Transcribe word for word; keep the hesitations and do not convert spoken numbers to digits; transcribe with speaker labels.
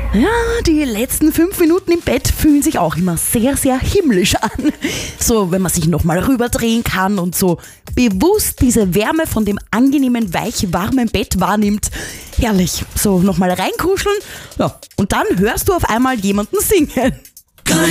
Speaker 1: Ja, die letzten fünf Minuten im Bett fühlen sich auch immer sehr, sehr himmlisch an. So, wenn man sich nochmal rüberdrehen kann und so bewusst diese Wärme von dem angenehmen, weich warmen Bett wahrnimmt. Herrlich, so nochmal reinkuscheln, ja, und dann hörst du auf einmal jemanden singen.